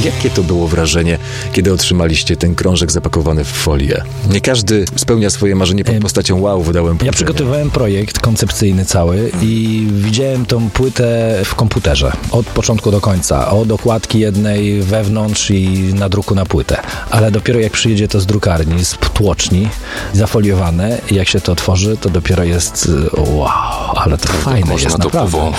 Jakie to było wrażenie, kiedy otrzymaliście ten krążek zapakowany w folię? Nie każdy spełnia swoje marzenie pod postacią wow, wydałem płytę. Ja przygotowywałem projekt koncepcyjny cały i widziałem tą płytę w komputerze. Od początku do końca. Od okładki jednej wewnątrz i nadruku na płytę. Ale dopiero jak przyjedzie to z drukarni, z tłoczni, zafoliowane i jak się to otworzy, to dopiero jest wow, ale to fajne jest naprawdę.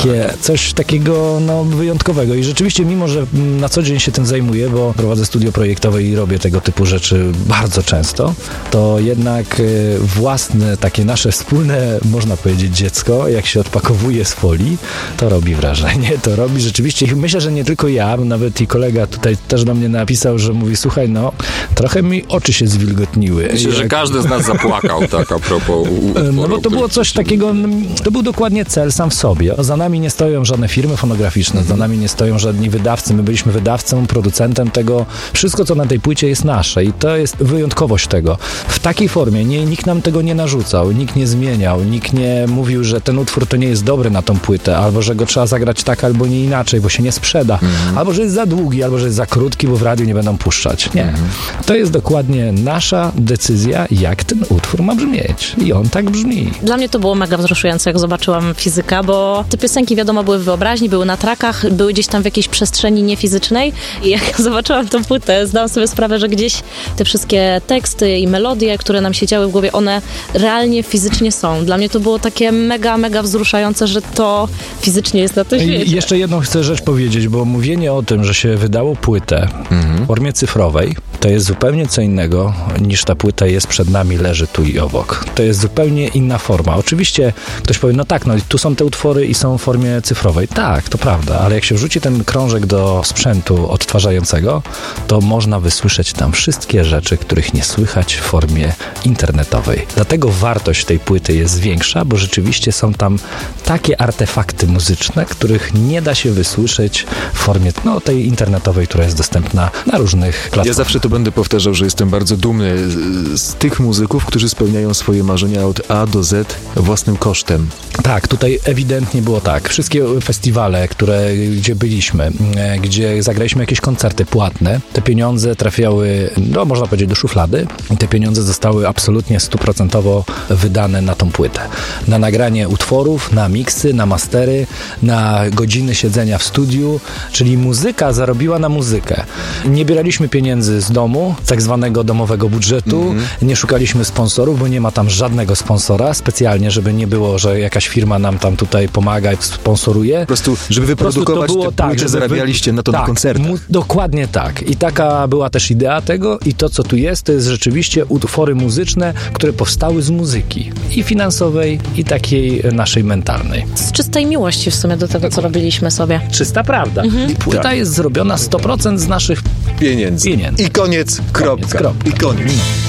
Coś takiego wyjątkowego. I rzeczywiście, mimo że na co dzień się tym zajmuję, bo prowadzę studio projektowe i robię tego typu rzeczy bardzo często, to jednak własne, takie nasze wspólne, można powiedzieć, dziecko, jak się odpakowuje z folii, to robi wrażenie. To robi rzeczywiście. I myślę, że nie tylko ja, nawet i kolega tutaj też do mnie napisał, że mówi, słuchaj, trochę mi oczy się zwilgotniły. Myślę, że każdy z nas zapłakał, tak, a propos no bo to było coś takiego, to był dokładnie cel sam w sobie. Za nami nie stoją żadne firmy fonograficzne, za nami nie stoją żadni wydawcy. My byliśmy wydawcą, producentem tego. Wszystko, co na tej płycie jest nasze i to jest wyjątkowość tego. W takiej formie nikt nam tego nie narzucał, nikt nie zmieniał, nikt nie mówił, że ten utwór to nie jest dobry na tą płytę, albo że go trzeba zagrać tak, albo nie inaczej, bo się nie sprzeda, albo że jest za długi, albo że jest za krótki, bo w radiu nie będą puszczać. Nie. To jest dokładnie nasza decyzja, jak ten utwór ma brzmieć. I on tak brzmi. Dla mnie to było mega wzruszające, jak zobaczyłam Fizyka, bo te piosenki, wiadomo, były w wyobraźni, były na trackach, były gdzieś tam w jakiejś przestrzeni niefizycznej i jak zobaczyłam tą płytę, zdałam sobie sprawę, że gdzieś te wszystkie teksty i melodie, które nam siedziały w głowie, one realnie, fizycznie są. Dla mnie to było takie mega, mega wzruszające, że to fizycznie jest na to świecie. I jeszcze jedną chcę rzecz powiedzieć, bo mówienie o tym, że się wydało płytę w formie cyfrowej, to jest zupełnie co innego niż ta płyta jest przed nami, leży tu i obok. To jest zupełnie inna forma. Oczywiście ktoś powie, tu są te utwory i są w formie cyfrowej. Tak, to prawda, ale jak się wrzuci ten krążek do sprzętu odtwarzającego, to można wysłyszeć tam wszystkie rzeczy, których nie słychać w formie internetowej. Dlatego wartość tej płyty jest większa, bo rzeczywiście są tam takie artefakty muzyczne, których nie da się wysłyszeć w formie tej internetowej, która jest dostępna na różnych platformach. Ja zawsze to będę powtarzał, że jestem bardzo dumny z tych muzyków, którzy spełniają swoje marzenia od A do Z własnym kosztem. Tak, tutaj ewidentnie było tak. Wszystkie festiwale, gdzie byliśmy, gdzie zagraliśmy jakieś koncerty płatne, te pieniądze trafiały, można powiedzieć, do szuflady i te pieniądze zostały absolutnie 100% wydane na tą płytę. Na nagranie utworów, na miksy, na mastery, na godziny siedzenia w studiu, czyli muzyka zarobiła na muzykę. Nie bieraliśmy pieniędzy z domu, tak zwanego domowego budżetu, nie szukaliśmy sponsorów, bo nie ma tam żadnego sponsora specjalnie, żeby nie było, że jakaś firma nam tam tutaj pomaga i sponsoruje. Po prostu, żeby wyprodukować te płyty, zarabialiście na to na koncertach. Dokładnie tak. I taka była też idea tego i to, co tu jest, to jest rzeczywiście utwory muzyczne, które powstały z muzyki. I finansowej, i takiej naszej mentalnej. Z czystej miłości w sumie do tego, co robiliśmy sobie. Czysta prawda. I płyta jest zrobiona 100% z naszych pieniędzy. I koniec, kropka. I koniec.